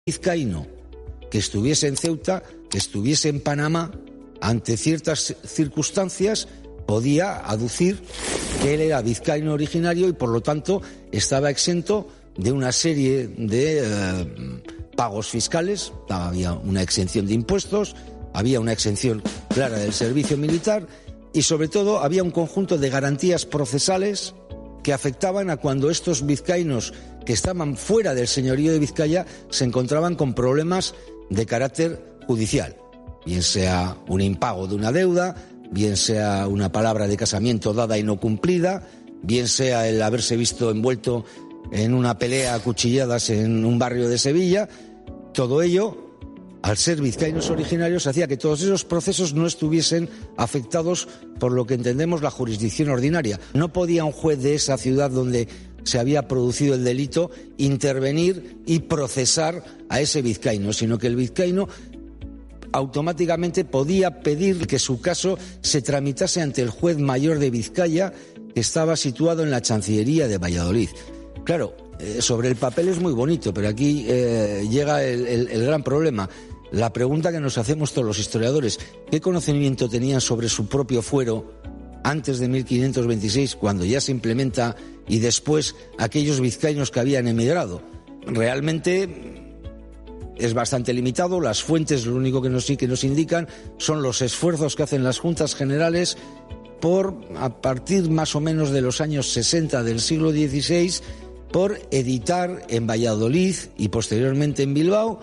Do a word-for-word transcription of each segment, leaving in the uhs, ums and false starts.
vizcaíno que estuviese en Ceuta, que estuviese en Panamá, ante ciertas circunstancias, podía aducir que él era vizcaíno originario y por lo tanto estaba exento de una serie de eh, pagos fiscales. Había una exención de impuestos, había una exención clara del servicio militar y sobre todo había un conjunto de garantías procesales que afectaban a cuando estos vizcaínos que estaban fuera del señorío de Vizcaya se encontraban con problemas de carácter judicial, bien sea un impago de una deuda, bien sea una palabra de casamiento dada y no cumplida, bien sea el haberse visto envuelto en una pelea a cuchilladas en un barrio de Sevilla. Todo ello, al ser vizcaínos originarios, hacía que todos esos procesos no estuviesen afectados por lo que entendemos la jurisdicción ordinaria. No podía un juez de esa ciudad donde se había producido el delito intervenir y procesar a ese vizcaíno, sino que el vizcaíno automáticamente podía pedir que su caso se tramitase ante el juez mayor de Vizcaya, que estaba situado en la Chancillería de Valladolid. Claro, eh, sobre el papel es muy bonito, pero aquí eh, llega el, el, el gran problema. La pregunta que nos hacemos todos los historiadores: ¿qué conocimiento tenían sobre su propio fuero antes de mil quinientos veintiséis, cuando ya se implementa, y después aquellos vizcaínos que habían emigrado? Realmente es bastante limitado. Las fuentes lo único que nos, que nos indican son los esfuerzos que hacen las Juntas Generales por, a partir más o menos de los años sesenta del siglo dieciséis, por editar en Valladolid y posteriormente en Bilbao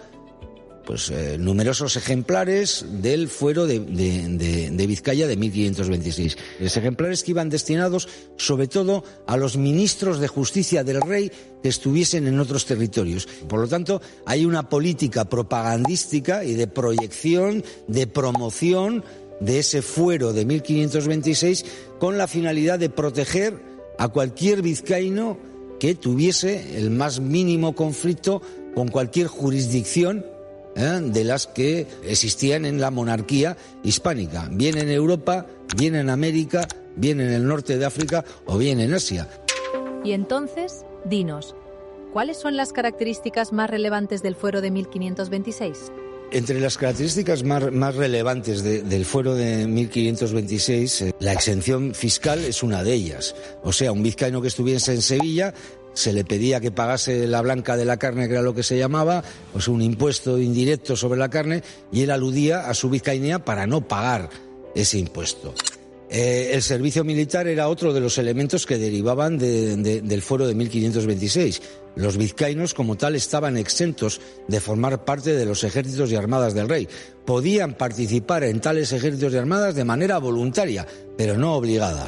pues eh, numerosos ejemplares del fuero de, de, de, de Vizcaya de mil quinientos veintiséis. Los ejemplares que iban destinados sobre todo a los ministros de justicia del rey que estuviesen en otros territorios. Por lo tanto, hay una política propagandística y de proyección, de promoción de ese fuero de mil quinientos veintiséis con la finalidad de proteger a cualquier vizcaíno que tuviese el más mínimo conflicto con cualquier jurisdicción ¿eh? de las que existían en la monarquía hispánica, bien en Europa, bien en América, bien en el norte de África o bien en Asia. Y entonces, dinos, ¿cuáles son las características más relevantes del fuero de mil quinientos veintiséis? Entre las características más, más relevantes de, del fuero de mil quinientos veintiséis, eh, la exención fiscal es una de ellas. O sea, un vizcaíno que estuviese en Sevilla se le pedía que pagase la blanca de la carne, que era lo que se llamaba, pues un impuesto indirecto sobre la carne, y él aludía a su vizcainía para no pagar ese impuesto. Eh, el servicio militar era otro de los elementos que derivaban de, de, del fuero de mil quinientos veintiséis. Los vizcaínos como tal estaban exentos de formar parte de los ejércitos y armadas del rey. Podían participar en tales ejércitos y armadas de manera voluntaria, pero no obligada.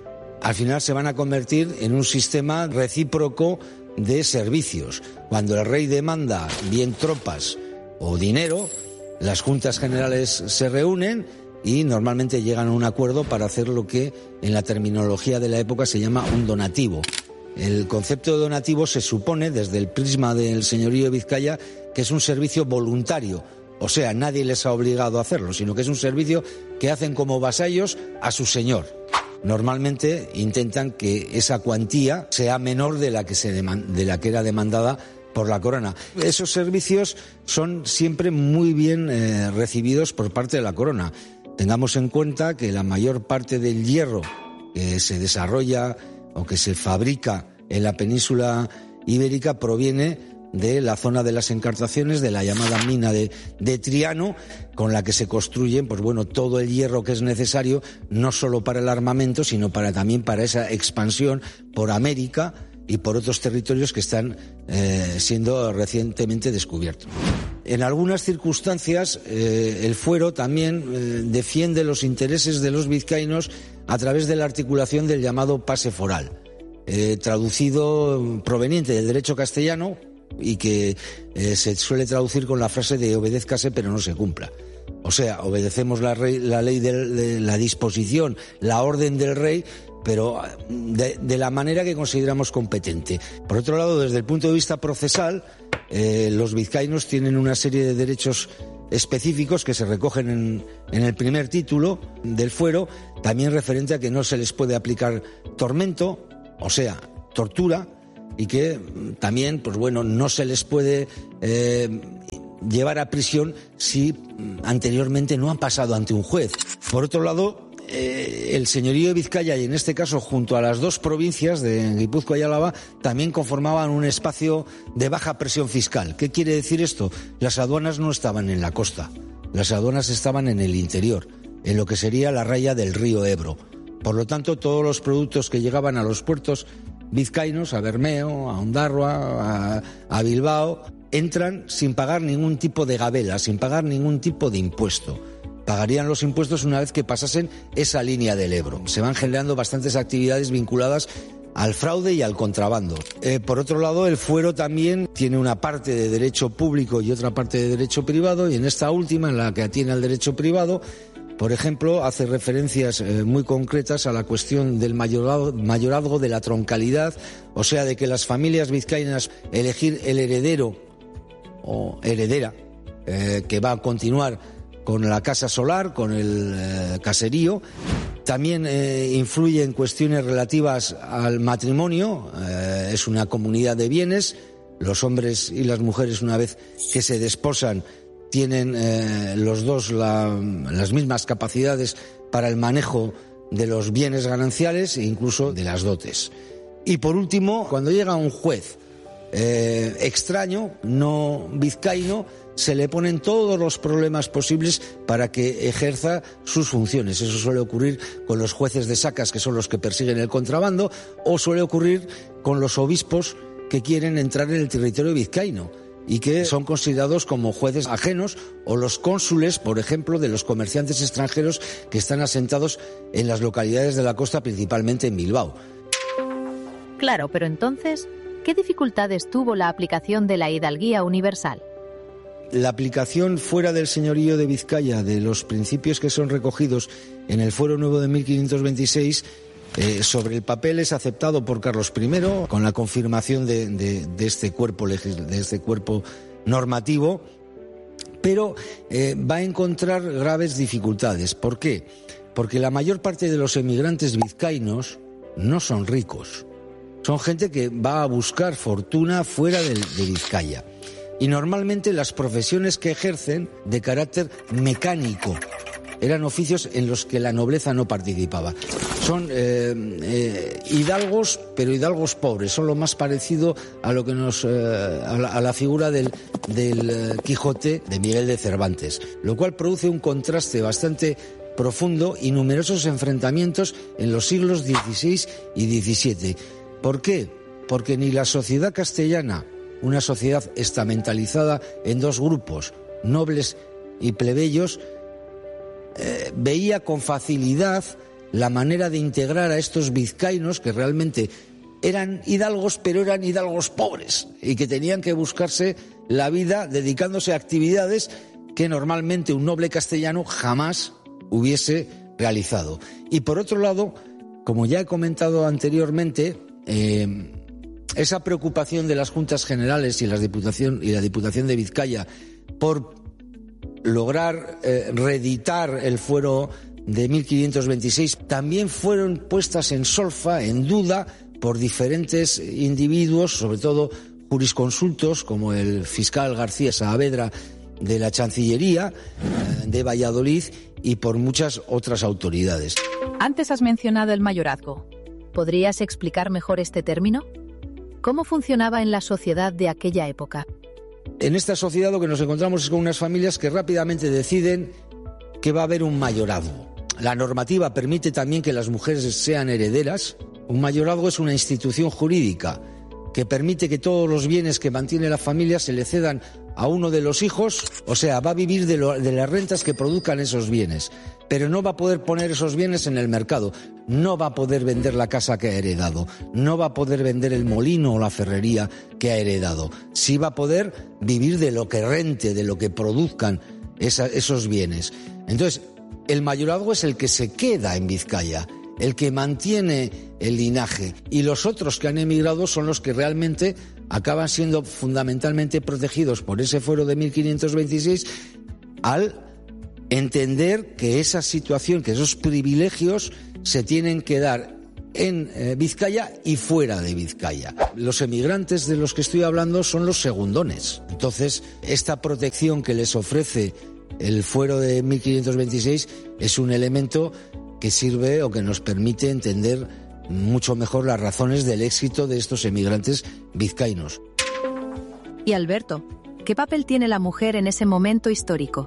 Al final se van a convertir en un sistema recíproco de servicios. Cuando el rey demanda bien tropas o dinero, las juntas generales se reúnen y normalmente llegan a un acuerdo para hacer lo que en la terminología de la época se llama un donativo. El concepto de donativo se supone, desde el prisma del señorío de Vizcaya, que es un servicio voluntario. O sea, nadie les ha obligado a hacerlo, sino que es un servicio que hacen como vasallos a su señor. Normalmente intentan que esa cuantía sea menor de la que, se deman- de la que era demandada por la corona. Esos servicios son siempre muy bien eh, recibidos por parte de la corona. Tengamos en cuenta que la mayor parte del hierro que se desarrolla o que se fabrica en la península ibérica proviene de la zona de las Encartaciones, de la llamada mina de, de Triano, con la que se construyen, pues bueno, todo el hierro que es necesario, no solo para el armamento, sino para también para esa expansión por América y por otros territorios que están eh, siendo recientemente descubiertos. En algunas circunstancias, eh, el fuero también eh, defiende los intereses de los vizcaínos a través de la articulación del llamado pase foral, eh, traducido proveniente del derecho castellano y que eh, se suele traducir con la frase de obedézcase pero no se cumpla. O sea, obedecemos la, rey, la ley de, de la disposición, la orden del rey, pero de, de la manera que consideramos competente. Por otro lado, desde el punto de vista procesal, eh, los vizcaínos tienen una serie de derechos específicos que se recogen en, en el primer título del fuero, también referente a que no se les puede aplicar tormento, o sea, tortura, y que también, pues bueno, no se les puede eh, llevar a prisión si anteriormente no han pasado ante un juez. Por otro lado, eh, el señorío de Vizcaya, y en este caso junto a las dos provincias de Guipúzcoa y Álava, también conformaban un espacio de baja presión fiscal. ¿Qué quiere decir esto? Las aduanas no estaban en la costa, las aduanas estaban en el interior, en lo que sería la raya del río Ebro. Por lo tanto, todos los productos que llegaban a los puertos vizcaínos, a Bermeo, a Ondarroa, a, a Bilbao, entran sin pagar ningún tipo de gabela, sin pagar ningún tipo de impuesto. Pagarían los impuestos una vez que pasasen esa línea del Ebro. Se van generando bastantes actividades vinculadas al fraude y al contrabando. Eh, por otro lado, el fuero también tiene una parte de derecho público y otra parte de derecho privado, y en esta última, en la que atiene al derecho privado, por ejemplo, hace referencias eh, muy concretas a la cuestión del mayorazgo, mayorazgo de la troncalidad, o sea, de que las familias vizcaínas elegir el heredero o heredera eh, que va a continuar con la casa solar, con el eh, caserío. También eh, influye en cuestiones relativas al matrimonio, eh, es una comunidad de bienes, los hombres y las mujeres, una vez que se desposan, tienen eh, los dos la, las mismas capacidades para el manejo de los bienes gananciales e incluso de las dotes. Y por último, cuando llega un juez eh, extraño, no vizcaíno, se le ponen todos los problemas posibles para que ejerza sus funciones. Eso suele ocurrir con los jueces de sacas, que son los que persiguen el contrabando, o suele ocurrir con los obispos que quieren entrar en el territorio vizcaíno y que son considerados como jueces ajenos, o los cónsules, por ejemplo, de los comerciantes extranjeros que están asentados en las localidades de la costa, principalmente en Bilbao. Claro, pero entonces, ¿qué dificultades tuvo la aplicación de la hidalguía universal? La aplicación fuera del señorío de Vizcaya de los principios que son recogidos en el Fuero Nuevo de mil quinientos veintiséis, Eh, sobre el papel es aceptado por Carlos primero, con la confirmación de, de, de, este, cuerpo legis, de este cuerpo normativo, pero eh, va a encontrar graves dificultades. ¿Por qué? Porque la mayor parte de los emigrantes vizcaínos no son ricos, son gente que va a buscar fortuna fuera de, de Vizcaya. Y normalmente las profesiones que ejercen de carácter mecánico eran oficios en los que la nobleza no participaba. Son eh, eh, hidalgos, pero hidalgos pobres. Son lo más parecido a lo que nos eh, a, la, a la figura del, del eh, Quijote de Miguel de Cervantes, lo cual produce un contraste bastante profundo y numerosos enfrentamientos en los siglos dieciséis y diecisiete. ¿Por qué? Porque ni la sociedad castellana, una sociedad estamentalizada en dos grupos, nobles y plebeyos, eh, veía con facilidad la manera de integrar a estos vizcaínos, que realmente eran hidalgos, pero eran hidalgos pobres y que tenían que buscarse la vida dedicándose a actividades que normalmente un noble castellano jamás hubiese realizado. Y por otro lado, como ya he comentado anteriormente, eh, esa preocupación de las Juntas Generales y, las Diputación, y la Diputación de Vizcaya por lograr eh, reeditar el fuero de mil quinientos veintiséis también fueron puestas en solfa, en duda, por diferentes individuos, sobre todo jurisconsultos, como el fiscal García Saavedra de la Chancillería eh, de Valladolid, y por muchas otras autoridades. Antes has mencionado el mayorazgo. ¿Podrías explicar mejor este término? ¿Cómo funcionaba en la sociedad de aquella época? En esta sociedad lo que nos encontramos es con unas familias que rápidamente deciden que va a haber un mayorazgo. La normativa permite también que las mujeres sean herederas. Un mayorazgo es una institución jurídica que permite que todos los bienes que mantiene la familia se le cedan a uno de los hijos, o sea, va a vivir de, lo, de las rentas que produzcan esos bienes, pero no va a poder poner esos bienes en el mercado, no va a poder vender la casa que ha heredado, no va a poder vender el molino o la ferrería que ha heredado, sí va a poder vivir de lo que rente, de lo que produzcan esa, esos bienes. Entonces, el mayorazgo es el que se queda en Vizcaya, el que mantiene el linaje, y los otros que han emigrado son los que realmente acaban siendo fundamentalmente protegidos por ese fuero de mil quinientos veintiséis al entender que esa situación, que esos privilegios se tienen que dar en eh, Vizcaya y fuera de Vizcaya. Los emigrantes de los que estoy hablando son los segundones. Entonces, esta protección que les ofrece el fuero de mil quinientos veintiséis es un elemento que sirve o que nos permite entender mucho mejor las razones del éxito de estos emigrantes vizcaínos. Y Alberto, ¿qué papel tiene la mujer en ese momento histórico?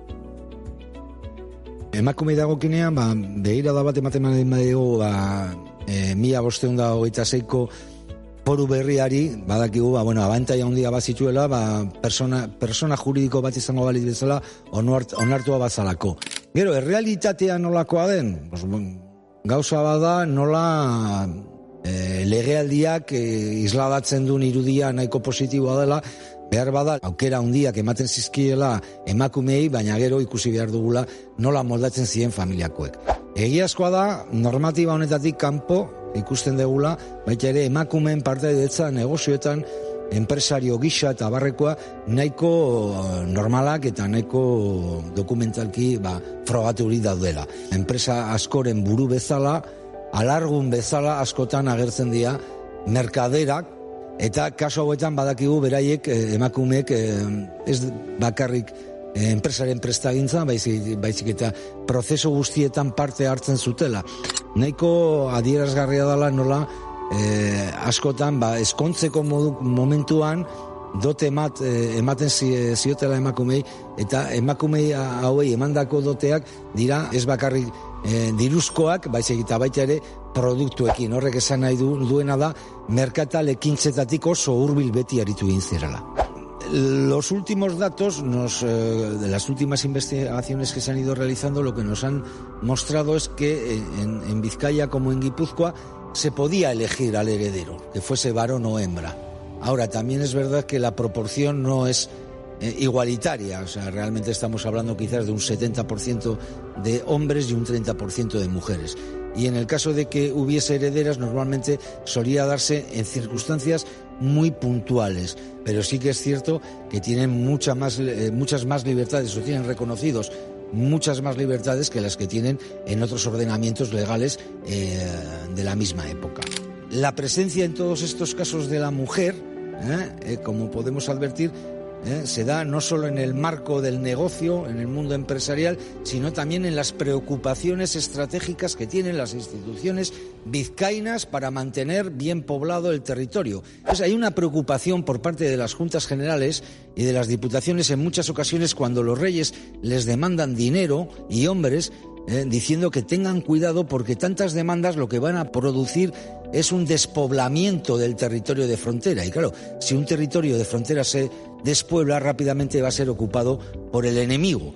Emakume dagokinean, ba, begirada bat ematen badiogu, ba, e, mila bostehun eta hogeita seiko foru berriari, badakigu, ba, bueno, abantaila handia bazituela, ba, persona, persona juridiko bat izango balitz bezala, onart, onartua bazalako. Gero, errealitatea nolakoa den, pues, gauza bada nola e, legealdiak e, isladatzen duen irudia nahiko positiboa dela, behar bada, aukera handiak ematen zizkiela emakumei, baina gero ikusi behar dugula nola moldatzen ziren familiakoek. Egiazkoa da, normatiba honetatik kanpo ikusten dugula, baita ere emakumeen partaidetza negozioetan, enpresario gisa eta barrekoa nahiko normalak eta nahiko dokumentalki ba, frogaturik daudela. Enpresa askoren buru bezala, alargun bezala askotan agertzen dira merkaderak, eta kasu hauetan badakigu beraiek emakumeek ez bakarrik enpresaren prestagintza, baizik, baizik eta prozesu guztietan parte hartzen zutela. Nahiko adierazgarria dela nola eh, askotan ba, eskontzeko modu, momentuan dote emat, eh, ematen ziotela emakumei, eta emakumei hauei emandako doteak dira ez bakarrik eh, diruzkoak, baizik eta baita ere produktuekin. Horrek esan nahi du, duena da, merkatal ekintzetatik oso hurbil beti aritu egin zirela. Los últimos datos, nos, eh, de las últimas investigaciones que se han ido realizando, lo que nos han mostrado es que en, en Vizcaya como en Guipúzcoa se podía elegir al heredero, que fuese varón o hembra. Ahora, también es verdad que la proporción no es eh, igualitaria, o sea, realmente estamos hablando quizás de un setenta por ciento de hombres y un treinta por ciento de mujeres. Y en el caso de que hubiese herederas, normalmente solía darse en circunstancias muy puntuales, pero sí que es cierto que tienen mucha más, eh, muchas más libertades, o tienen reconocidos muchas más libertades que las que tienen en otros ordenamientos legales eh, de la misma época. La presencia en todos estos casos de la mujer, eh, eh, como podemos advertir, ¿Eh? se da no solo en el marco del negocio, en el mundo empresarial, sino también en las preocupaciones estratégicas que tienen las instituciones vizcaínas para mantener bien poblado el territorio. Pues hay una preocupación por parte de las Juntas Generales y de las Diputaciones en muchas ocasiones cuando los reyes les demandan dinero y hombres, eh, diciendo que tengan cuidado porque tantas demandas lo que van a producir es un despoblamiento del territorio de frontera. Y claro, si un territorio de frontera se despuebla, rápidamente va a ser ocupado por el enemigo.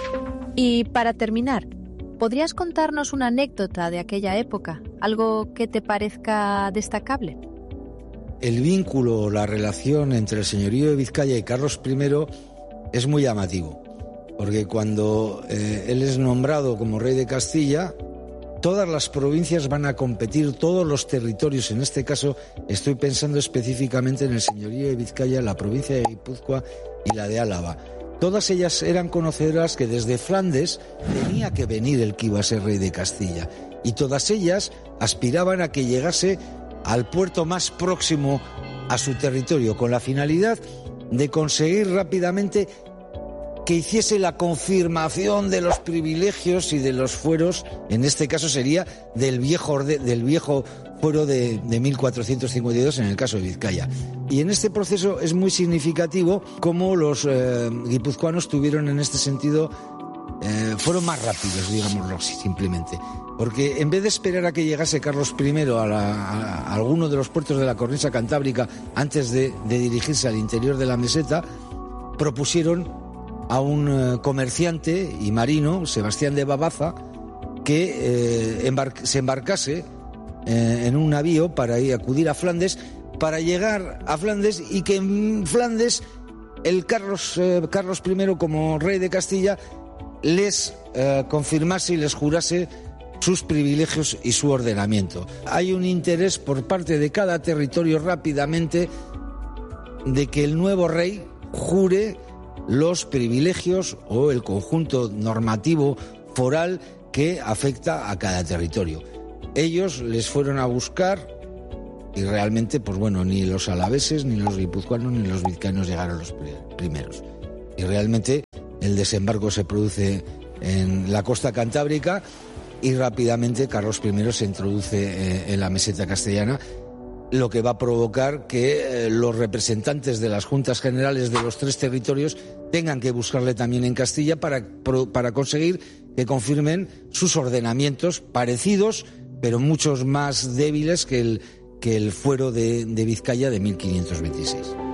Y para terminar, ¿podrías contarnos una anécdota de aquella época? ¿Algo que te parezca destacable? El vínculo, la relación entre el señorío de Vizcaya y Carlos primero es muy llamativo, porque cuando eh, él es nombrado como rey de Castilla, todas las provincias van a competir, todos los territorios, en este caso estoy pensando específicamente en el señorío de Vizcaya, la provincia de Guipúzcoa y la de Álava. Todas ellas eran conocedoras que desde Flandes tenía que venir el que iba a ser rey de Castilla, y todas ellas aspiraban a que llegase al puerto más próximo a su territorio, con la finalidad de conseguir rápidamente que hiciese la confirmación de los privilegios y de los fueros, en este caso sería del viejo, del viejo fuero de, de mil cuatrocientos cincuenta y dos en el caso de Vizcaya. Y en este proceso es muy significativo cómo los eh, guipuzcoanos tuvieron en este sentido, eh, fueron más rápidos, digámoslo así, simplemente. Porque en vez de esperar a que llegase Carlos primero a, la, a, a alguno de los puertos de la cornisa cantábrica antes de, de dirigirse al interior de la meseta, propusieron a un comerciante y marino, Sebastián de Babaza, que eh, embar- se embarcase eh, en un navío para ir a acudir a Flandes, para llegar a Flandes y que en Flandes el Carlos, eh, Carlos primero, como rey de Castilla, les eh, confirmase y les jurase sus privilegios y su ordenamiento. Hay un interés por parte de cada territorio rápidamente de que el nuevo rey jure los privilegios o el conjunto normativo foral que afecta a cada territorio. ellos les fueron a buscar y realmente, pues bueno, ni los alaveses, ni los guipuzcoanos, ni los vizcaínos llegaron los primeros. Y realmente el desembarco se produce en la costa cantábrica y rápidamente Carlos primero se introduce en la meseta castellana, lo que va a provocar que los representantes de las juntas generales de los tres territorios tengan que buscarle también en Castilla para, para conseguir que confirmen sus ordenamientos parecidos, pero muchos más débiles que el, que el fuero de, de Vizcaya de mil quinientos veintiséis.